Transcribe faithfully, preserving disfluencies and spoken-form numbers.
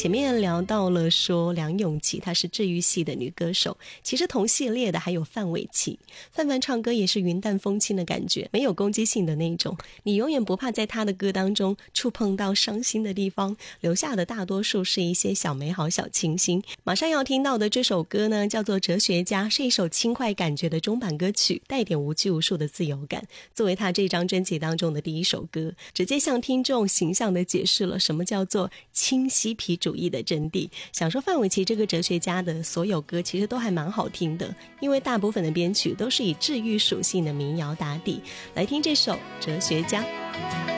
前面聊到了说梁咏琪她是治愈系的女歌手，其实同系列的还有范玮琪。范范唱歌也是云淡风轻的感觉，没有攻击性的那种，你永远不怕在她的歌当中触碰到伤心的地方，留下的大多数是一些小美好小清新。马上要听到的这首歌呢叫做哲学家，是一首轻快感觉的中版歌曲，带点无拘无束的自由感，作为他这张专辑当中的第一首歌，直接向听众形象地解释了什么叫做轻嬉皮主义的真谛。想说范玮琪这个哲学家的所有歌其实都还蛮好听的，因为大部分的编曲都是以治愈属性的民谣打底。来听这首哲学家。